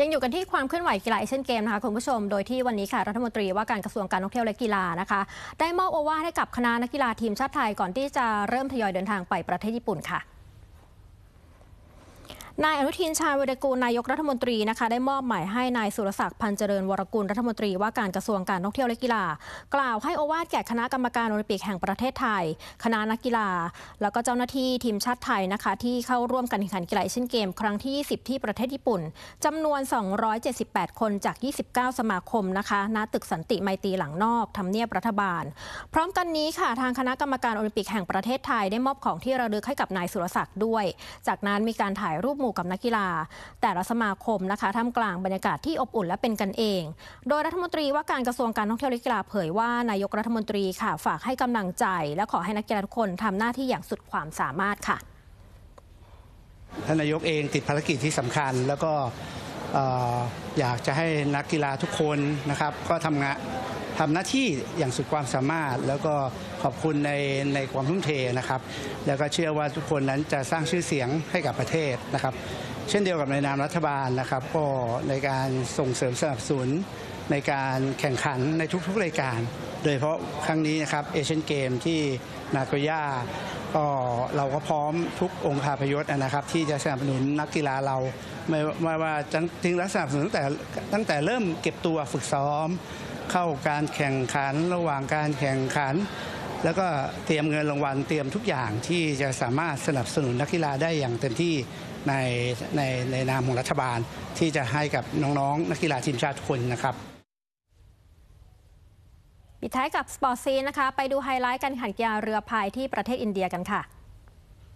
ยังอยู่กันที่ความเคลื่อนไหวกีฬาเอเชียนเกมนะคะคุณผู้ชมโดยที่วันนี้ค่ะรัฐมนตรีว่าการกระทรวงการท่องเที่ยวและกีฬานะคะได้มอบโอวาทให้กับคณะนักกีฬาทีมชาติไทยก่อนที่จะเริ่มทยอยเดินทางไปประเทศญี่ปุ่นค่ะนายอนุทินชาญวิรกูลนายกรัฐมนตรีนะคะได้มอบหมายให้นายสุรศักดิ์พันเจริญวรกุลรัฐมนตรีว่าการกระทรวงการท่องเที่ยวและกีฬากล่าวให้โอวาทแก่คณะกรรมการโอลิมปิกแห่งประเทศไทยคณะนักกีฬาแล้วก็เจ้าหน้าที่ทีมชาติไทยนะคะที่เข้าร่วมการแข่งขันกีฬาเอเชียนเกมครั้งที่20ที่ประเทศญี่ปุ่นจำนวน278คนจาก29สมาคมนะคะณตึกสันติไมตรีหลังนอกทำเนียบรัฐบาลพร้อมกันนี้ค่ะทางคณะกรรมการโอลิมปิกแห่งประเทศไทยได้มอบของที่ระลึกให้กับนายสุรศักดิ์ด้วยจากนั้นมีการถ่ายรูปหมู่กับนักกีฬาแต่ละสมาคมนะคะท่ามกลางบรรยากาศที่อบอุ่นและเป็นกันเองโดยรัฐมนตรีว่าการกระทรวงการท่องเที่ยวและกีฬาเผยว่านายกรัฐมนตรีค่ะฝากให้กำลังใจและขอให้นักกีฬาทุกคนทำหน้าที่อย่างสุดความสามารถค่ะท่านนายกเองติดภารกิจที่สำคัญแล้วก็อยากจะให้นักกีฬาทุกคนนะครับก็ทำหน้าที่อย่างสุดความสามารถแล้วก็ขอบคุณในความทุ่มเทนะครับแล้วก็เชื่อว่าทุกคนนั้นจะสร้างชื่อเสียงให้กับประเทศนะครับเช่นเดียวกับในนามรัฐบาลนะครับก็ในการส่งเสริมสนับสนุนในการแข่งขันในทุกๆรายการโดยเฉพาะครั้งนี้นะครับเอเชียนเกมที่นาโกย่าก็เราก็พร้อมทุกองค์คาพยพนะครับที่จะสนับสนุนนักกีฬาเราไม่ว่าจริงๆสนับสนุนตั้งแต่เริ่มเก็บตัวฝึกซ้อมเข้าการแข่งขันระหว่างการแข่งขันแล้วก็เตรียมเงินรางวัลเตรียมทุกอย่างที่จะสามารถสนับสนุนนักกีฬาได้อย่างเต็มที่ในนามของรัฐบาลที่จะให้กับน้องๆนักกีฬาทีมชาติทุกคนนะครับปิดท้ายกับสปอร์ตซีนะคะไปดูไฮไลท์การแข่งขันกีฬาเรือพายที่ประเทศอินเดียกันค่ะ